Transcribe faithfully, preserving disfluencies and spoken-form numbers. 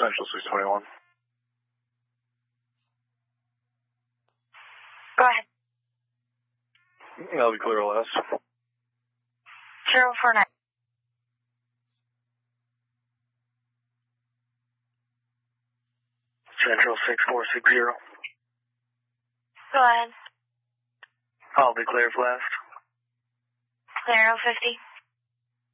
Central six twenty-one. Go ahead. I'll be clear last. Zero four nine. Central six four six zero. Go ahead. I'll be clear for last. Clear oh fifty.